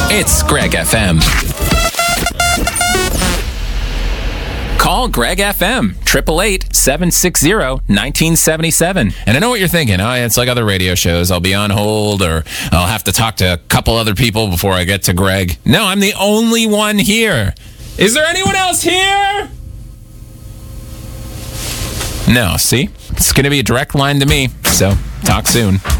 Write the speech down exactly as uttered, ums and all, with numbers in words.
It's Greg F M. Call Greg F M, eight eight eight, seven six zero, one nine seven seven. And I know what you're thinking. Oh, it's like other radio shows. I'll be on hold, or I'll have to talk to a couple other people before I get to Greg. No, I'm the only one here. Is there anyone else here? No, see? It's going to be a direct line to me, so talk soon.